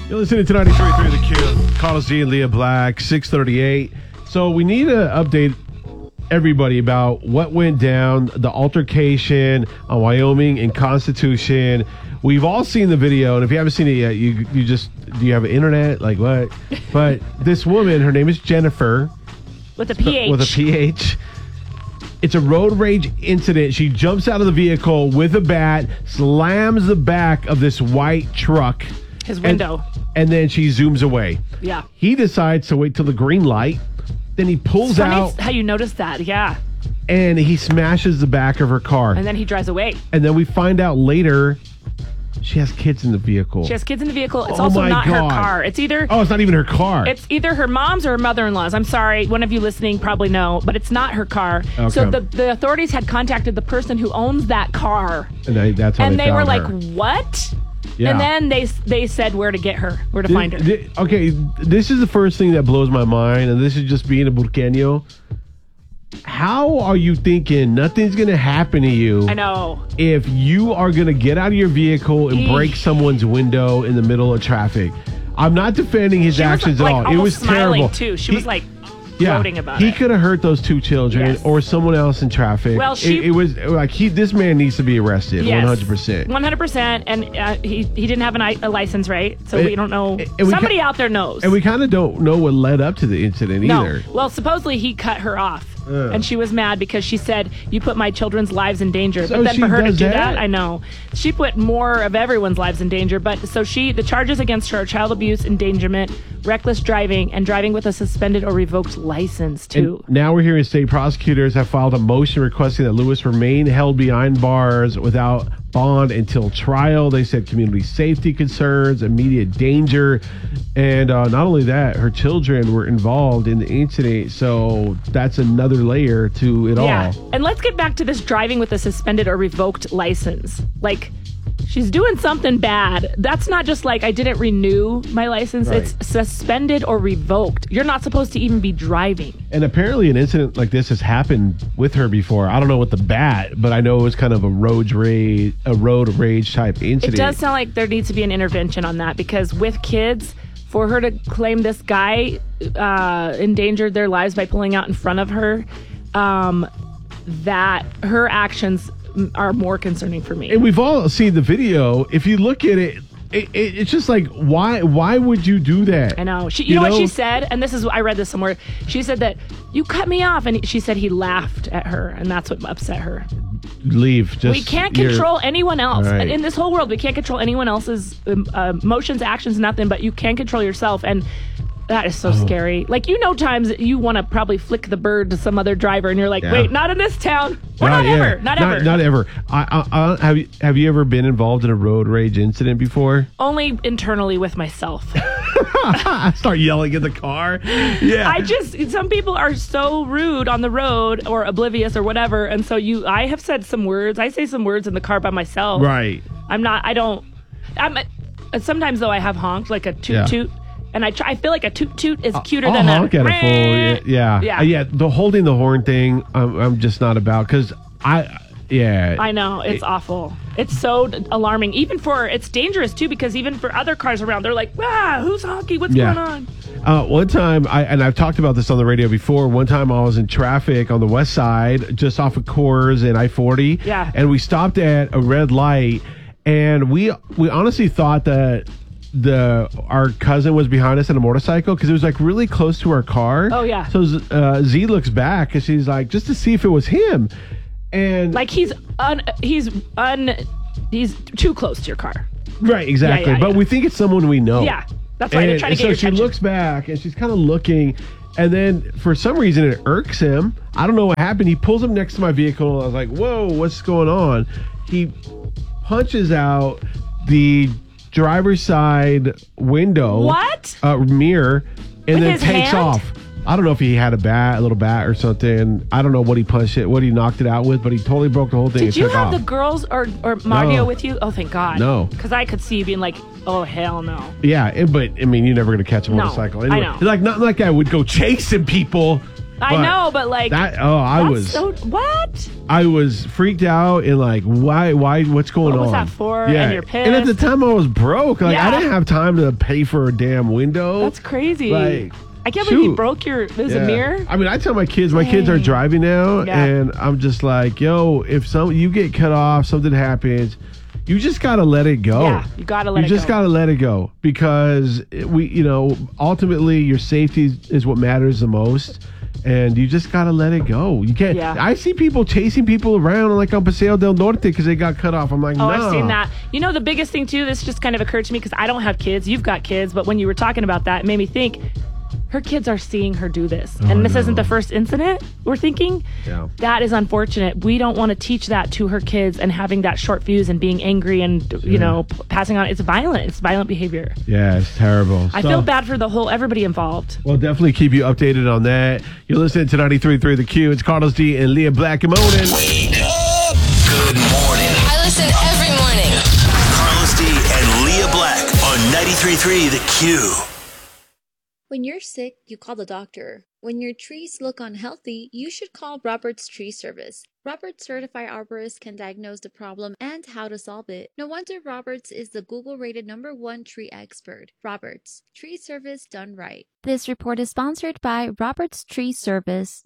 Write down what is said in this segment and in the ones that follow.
You're listening to 93.3 The Q. Carlos G and Leah Black, 638. So we need to update everybody about what went down, the altercation on Wyoming and Constitution. We've all seen the video, and if you haven't seen it yet, you just, do you have an internet? Like what? But this woman, her name is Jennifer. With a PH. With a PH. It's a road rage incident. She jumps out of the vehicle with a bat, slams the back of this white truck. His window. And then she zooms away. Yeah. He decides to wait till the green light. Then he pulls out. How you noticed that, yeah. And he smashes the back of her car. And then he drives away. And then we find out later she has kids in the vehicle. She has kids in the vehicle. It's also not her car. It's either... Oh, it's not even her car. It's either her mom's or her mother-in-law's. I'm sorry. One of you listening probably know, but it's not her car. Okay. So the authorities had contacted the person who owns that car. And that's how they were like, her. What? Yeah. And then they said where to get her, where to find her. Okay, this is the first thing that blows my mind, and this is just being a Burqueño. How are you thinking nothing's going to happen to you? I know. If you are going to get out of your vehicle and break someone's window in the middle of traffic. I'm not defending his actions at all. It was terrible. Too. She was like gloating about it. He could have hurt those two children or someone else in traffic. Well, it was like this man needs to be arrested. 100%. 100%. And he didn't have a license, right? So we don't know. Somebody out there knows. And we kind of don't know what led up to the incident either. Well, supposedly he cut her off. And she was mad because she said, you put my children's lives in danger. So but then for her to do that, I know. She put more of everyone's lives in danger. But so the charges against her are child abuse, endangerment, reckless driving, and driving with a suspended or revoked license, too. And now we're hearing state prosecutors have filed a motion requesting that Lewis remain held behind bars without bond until trial. They said community safety concerns, immediate danger, and not only that, her children were involved in the incident, so that's another layer to it all. And let's get back to this driving with a suspended or revoked license. Like, she's doing something bad. That's not just like I didn't renew my license. Right. It's suspended or revoked. You're not supposed to even be driving. And apparently an incident like this has happened with her before. I don't know with the bat, but I know it was kind of a road rage type incident. It does sound like there needs to be an intervention on that because with kids, for her to claim this guy endangered their lives by pulling out in front of her, that her actions are more concerning for me. And we've all seen the video. If you look at it, it's just like, why would you do that? I know. You know what she said? And I read this somewhere. She said that you cut me off. And she said he laughed at her. And that's what upset her. Leave. We can't control anyone else. Right. In this whole world, we can't control anyone else's emotions, actions, nothing. But you can control yourself. And that is so scary. Like, times you want to probably flick the bird to some other driver, and you're like, wait, not in this town. Or not ever. Not ever. Have you ever been involved in a road rage incident before? Only internally with myself. I start yelling in the car. Yeah. Some people are so rude on the road or oblivious or whatever, and so I have said some words. I say some words in the car by myself. Right. Sometimes, though, I have honked, like a toot-toot. And I feel like a toot-toot is cuter than honk a... at a fool. Yeah. The holding the horn thing, I'm just not about, because I know, it's awful. It's so alarming. It's dangerous, too, because even for other cars around, they're like, who's honking? What's going on? One time, I've talked about this on the radio before. One time I was in traffic on the west side, just off of Coors and I-40. Yeah. And we stopped at a red light, and we honestly thought that our cousin was behind us in a motorcycle because it was like really close to our car. Oh yeah. So Z looks back and she's like, just to see if it was him, and like he's too close to your car. Right, exactly. But we think it's someone we know. Yeah, that's why they're trying to get your attention. So she looks back and she's kind of looking, and then for some reason it irks him. I don't know what happened. He pulls up next to my vehicle. And I was like, whoa, what's going on? He punches out the driver's side window mirror and then takes off. I don't know if he had a little bat or something. I don't know what he knocked it out with, but he totally broke the whole thing. Did you have the girls or Mario with you? Oh, thank God. No. Because I could see you being like, oh, hell no. Yeah, but I mean, you're never going to catch a motorcycle. No, anyway. I know. Like, not like I would go chasing people. I know, but like that. Oh, what? I was freaked out and like, why? What's going on? What was that for? And you're pissed. And at the time, I was broke. Like, I didn't have time to pay for a damn window. That's crazy. Like, I can't believe you broke there's a mirror. I mean, I tell my kids are driving now, and I'm just like, yo, if you get cut off, something happens, you just gotta let it go. Yeah, you gotta let it go. You just gotta let it go because ultimately your safety is what matters the most. And you just gotta let it go. You can't. Yeah. I see people chasing people around like on Paseo del Norte because they got cut off. I'm like, no. I've seen that. You know, the biggest thing too. This just kind of occurred to me because I don't have kids. You've got kids, but when you were talking about that, it made me think. Her kids are seeing her do this. And this isn't the first incident, we're thinking. Yeah. That is unfortunate. We don't want to teach that to her kids and having that short fuse and being angry and, passing on. It's violent. It's violent behavior. Yeah, it's terrible. I feel bad for everybody involved. We'll definitely keep you updated on that. You're listening to 93.3 The Q. It's Carlos D and Leah Black. Good morning. Wake up. Good morning. I listen every morning. Carlos D and Leah Black on 93.3 The Q. When you're sick, you call the doctor. When your trees look unhealthy, you should call Roberts Tree Service. Roberts Certified Arborists can diagnose the problem and how to solve it. No wonder Roberts is the Google-rated #1 tree expert. Roberts, tree service done right. This report is sponsored by Roberts Tree Service.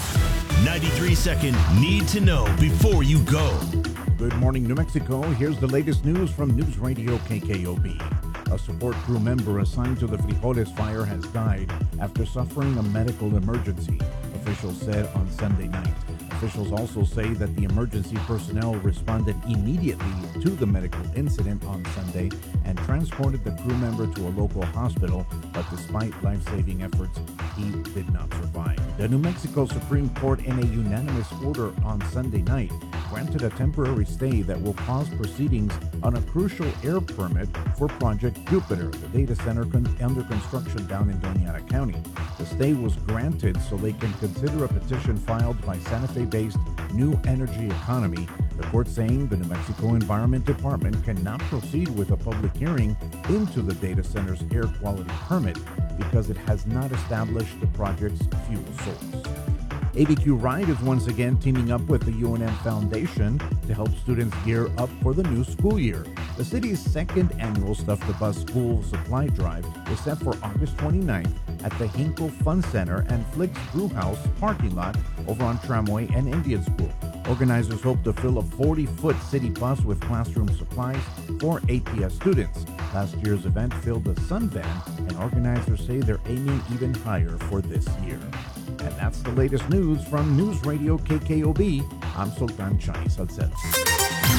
93-second Need to Know Before You Go. Good morning, New Mexico. Here's the latest news from News Radio KKOB. A support crew member assigned to the Frijoles fire has died after suffering a medical emergency, officials said on Sunday night. Officials also say that the emergency personnel responded immediately to the medical incident on Sunday and transported the crew member to a local hospital, but despite life-saving efforts, he did not survive. The New Mexico Supreme Court, in a unanimous order on Sunday night, granted a temporary stay that will pause proceedings on a crucial air permit for Project Jupiter, the data center under construction down in Doñana County. The stay was granted so they can consider a petition filed by Santa Fe-based New Energy Economy, the court saying the New Mexico Environment Department cannot proceed with a public hearing into the data center's air quality permit because it has not established the project's fuel source. ABQ Ride is once again teaming up with the UNM Foundation to help students gear up for the new school year. The city's second annual Stuff the Bus school supply drive is set for August 29th at the Hinkle Fun Center and Flicks Brew House parking lot over on Tramway and Indian School. Organizers hope to fill a 40-foot city bus with classroom supplies for APS students. Last year's event filled the Sun Van, and organizers say they're aiming even higher for this year. And that's the latest news from News Radio KKOB. I'm Sultan Chani Salcedo.